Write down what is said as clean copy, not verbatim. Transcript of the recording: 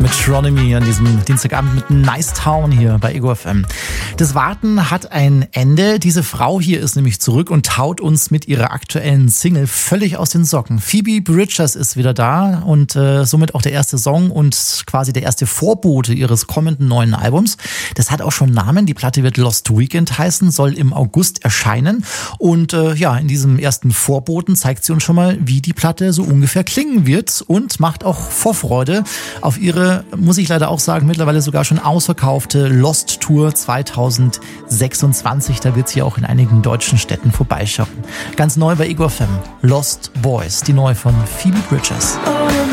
Metronomy an diesem Dienstagabend mit Nice Town hier bei Ego FM. Das Warten hat ein Ende. Diese Frau hier ist nämlich zurück und haut uns mit ihrer aktuellen Single völlig aus den Socken. Phoebe Bridgers ist wieder da und somit auch der erste Song und quasi der erste Vorbote ihres kommenden neuen Albums. Das hat auch schon Namen. Die Platte wird Lost Weekend heißen, soll im August erscheinen. Und in diesem ersten Vorboten zeigt sie uns schon mal, wie die Platte so ungefähr klingen wird und macht auch Vorfreude auf ihre, muss ich leider auch sagen, mittlerweile sogar schon ausverkaufte Lost Tour 2026. Da wird sie auch in einigen deutschen Städten vorbeischauen. Ganz neu bei Ego FM, Lost Boys, die neue von Phoebe Bridgers.